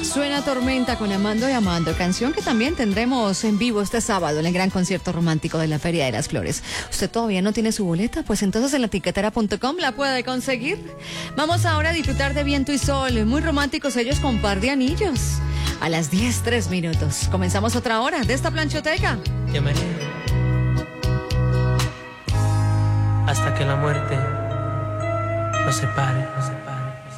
Suena Tormenta con Amando y Amando, canción que también tendremos en vivo este sábado en el gran concierto romántico de la Feria de las Flores. ¿Usted todavía no tiene su boleta? Pues entonces en latiquetera.com la puede conseguir. Vamos ahora a disfrutar de viento y sol, muy románticos ellos con Par de Anillos. A las 10:03. Comenzamos otra hora de esta planchoteca. Llamaré hasta que la muerte nos separe.